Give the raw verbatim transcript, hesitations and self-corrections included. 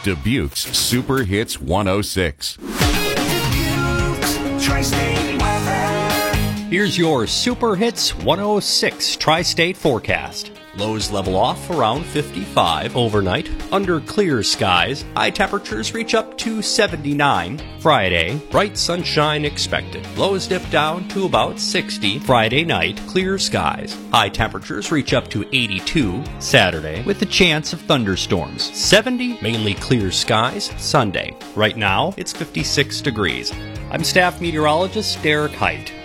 Dubuque's Super Hits one oh six. Tri-State weather. Here's your Super Hits one oh six Tri-State forecast. Lows level off around fifty-five overnight. Under clear skies, high temperatures reach up to seventy-nine. Friday, bright sunshine expected. Lows dip down to about sixty. Friday night, clear skies. High temperatures reach up to eighty-two. Saturday, with a chance of thunderstorms. seventy, mainly clear skies. Sunday. Right now, it's fifty-six degrees. I'm staff meteorologist Derek Height.